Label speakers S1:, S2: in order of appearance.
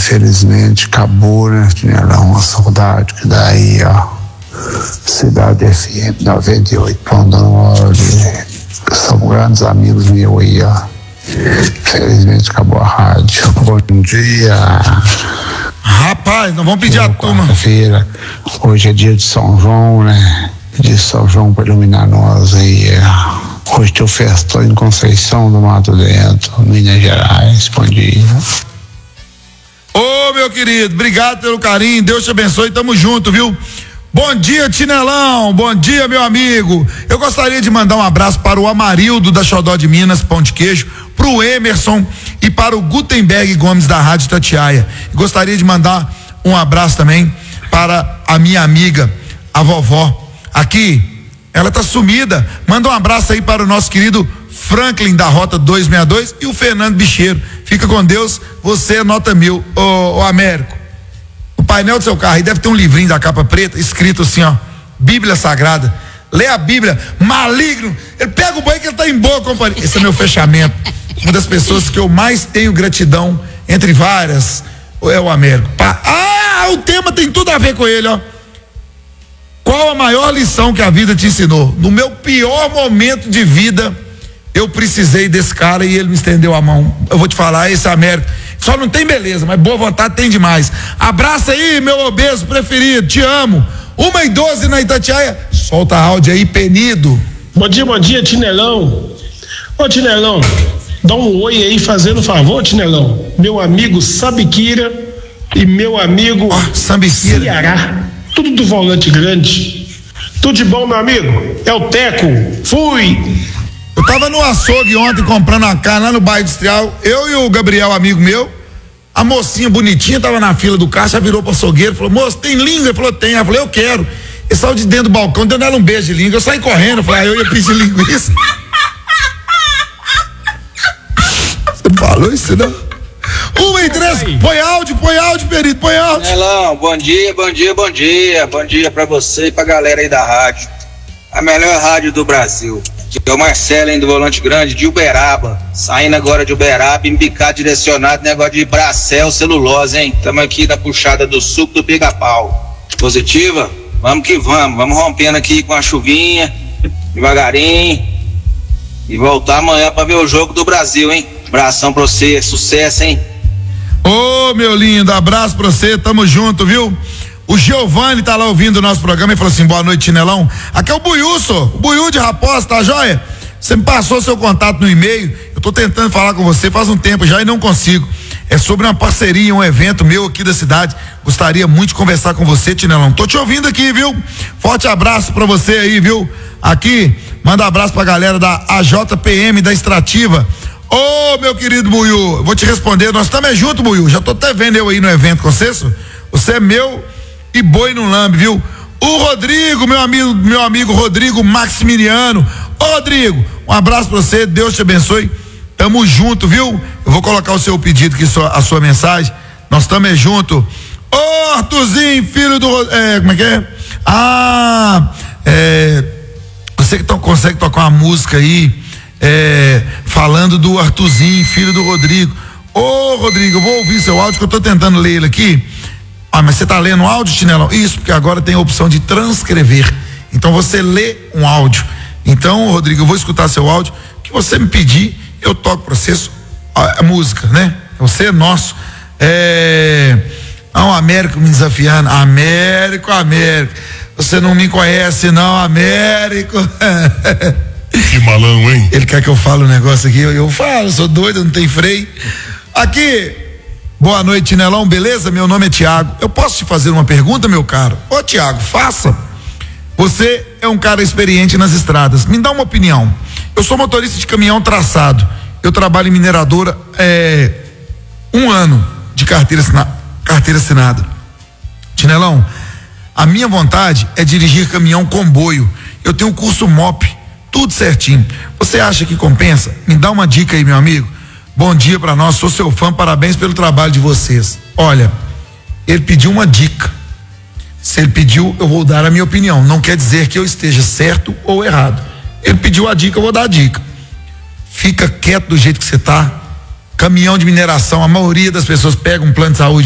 S1: infelizmente acabou, né, Tinelão? Uma saudade que daí, ó. Cidade FM 98.9. São grandes amigos meus aí, ó. Infelizmente acabou a rádio. Bom dia.
S2: Rapaz, não vamos pedir a turma.
S1: Quarta-feira, hoje é dia de São João, né? Dia de São João para iluminar nós aí. Hoje tem o festão em Conceição do Mato Dentro, Minas Gerais. Bom dia.
S2: Ô, meu querido, obrigado pelo carinho, Deus te abençoe, tamo junto, viu? Bom dia, Tinelão, bom dia, meu amigo. Eu gostaria de mandar um abraço para o Amarildo da Xodó de Minas, Pão de Queijo, pro Emerson e para o Gutenberg Gomes da Rádio Itatiaia. Gostaria de mandar um abraço também para a minha amiga, a vovó. Aqui, ela tá sumida. Manda um abraço aí para o nosso querido Franklin da Rota 262 e o Fernando Bicheiro. Fica com Deus, você é nota 1000. Ô Américo, o painel do seu carro aí deve ter um livrinho da capa preta escrito assim, ó, Bíblia Sagrada. Lê a Bíblia, maligno. Ele pega o banho que ele tá em boa companhia. Esse é meu fechamento. Uma das pessoas que eu mais tenho gratidão, entre várias, é o Américo. O tema tem tudo a ver com ele, ó. Qual a maior lição que a vida te ensinou? No meu pior momento de vida, eu precisei desse cara e ele me estendeu a mão. Eu vou te falar, esse Américo só não tem beleza, mas boa vontade tem demais. Abraça aí, meu obeso preferido, te amo. 1h12 na Itatiaia. Solta áudio aí, Penido.
S3: Bom dia, Tinelão. Ô, Tinelão, dá um oi aí, fazendo favor, Tinelão. Meu amigo Sambiquira e meu amigo
S2: Sambiquira.
S3: Ceará. Tudo do volante grande. Tudo de bom, meu amigo? É o Teco. Fui.
S2: Eu tava no açougue ontem comprando uma carne lá no bairro industrial. Eu e o Gabriel, amigo meu. A mocinha bonitinha tava na fila do caixa, virou pro açougueiro, falou: moço, tem língua? Ele falou: tem. Ela falou: eu quero. Ele saiu de dentro do balcão, dando ela um beijo de língua. Eu saí correndo, falei: eu ia pedir linguiça. Você falou isso, não? 1h13, põe áudio, perito, põe áudio.
S4: Nelão, bom dia pra você e pra galera aí da rádio. A melhor rádio do Brasil. Que é o Marcelo, hein, do Volante Grande, de Uberaba. Saindo agora de Uberaba, embicado, direcionado, negócio de Bracel, celulose, hein? Tamo aqui na puxada do suco do pica-pau. Positiva? Vamos que vamos rompendo aqui com a chuvinha, devagarinho. E voltar amanhã pra ver o jogo do Brasil, hein? Abração pra você, sucesso, hein?
S2: Ô, meu lindo, abraço pra você, tamo junto, viu? O Giovanni tá lá ouvindo o nosso programa e falou assim: boa noite, Tinelão. Aqui é o Buiú, o Buiú de Raposa, tá joia? Você me passou seu contato no e-mail, eu tô tentando falar com você faz um tempo já e não consigo. É sobre uma parceria, um evento meu aqui da cidade. Gostaria muito de conversar com você, Tinelão. Tô te ouvindo aqui, viu? Forte abraço pra você aí, viu? Aqui, manda abraço pra galera da AJPM, da Extrativa. Ô, meu querido Buiú, vou te responder, nós estamos juntos, Buiú, já tô até vendo eu aí no evento com você. Você é meu e boi no lambe, viu? O Rodrigo, meu amigo Rodrigo Maximiliano. Ô, Rodrigo, um abraço pra você, Deus te abençoe, tamo junto, viu? Eu vou colocar o seu pedido aqui, a sua mensagem, nós estamos junto. Ô, Arthurzinho, filho do como é que é? Você que consegue tocar uma música aí, falando do Arthurzinho, filho do Rodrigo. Ô, Rodrigo, eu vou ouvir seu áudio que eu tô tentando ler ele aqui. Mas você tá lendo o áudio, Tinelão? Isso, porque agora tem a opção de transcrever. Então você lê um áudio. Então, Rodrigo, eu vou escutar seu áudio. O que você me pedir, eu toco pra você a música, né? Você é nosso. O Américo me desafiando. Américo. Você não me conhece, não, Américo.
S5: Que malão, hein?
S2: Ele quer que eu fale um negócio aqui. Eu falo, sou doido, não tem freio. Aqui. Boa noite, Tinelão, beleza? Meu nome é Tiago. Eu posso te fazer uma pergunta, meu caro? Ô, Tiago, faça. Você é um cara experiente nas estradas. Me dá uma opinião. Eu sou motorista de caminhão traçado. Eu trabalho em mineradora 1 ano de carteira assinada. Tinelão, a minha vontade é dirigir caminhão comboio. Eu tenho um curso MOP, tudo certinho. Você acha que compensa? Me dá uma dica aí, meu amigo. Bom dia pra nós, sou seu fã, parabéns pelo trabalho de vocês. Olha, ele pediu uma dica. Se ele pediu, eu vou dar a minha opinião. Não quer dizer que eu esteja certo ou errado. Ele pediu a dica, eu vou dar a dica. Fica quieto do jeito que você tá. Caminhão de mineração, a maioria das pessoas pega um plano de saúde